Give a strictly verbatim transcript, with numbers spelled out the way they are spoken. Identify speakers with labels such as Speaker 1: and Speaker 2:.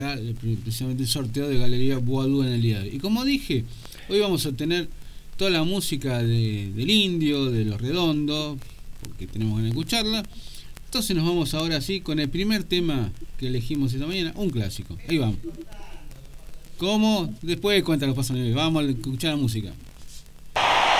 Speaker 1: precisamente el sorteo de Galería Boadú en el día de hoy. Y como dije, hoy vamos a tener toda la música de, del Indio, de Los Redondos, porque tenemos que escucharla. Entonces nos vamos ahora sí con el primer tema que elegimos esta mañana, un clásico. Ahí vamos. ¿Cómo? Después cuenta los pasos. Vamos a escuchar la música.